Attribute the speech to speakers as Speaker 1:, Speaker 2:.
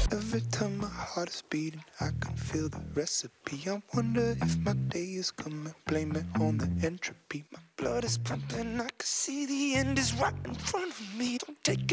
Speaker 1: Every time my heart is beating, I can feel the recipe. I wonder if my day is coming, blame it on the entropy. My blood is pumping, I can see the end is right in front of me. Don't take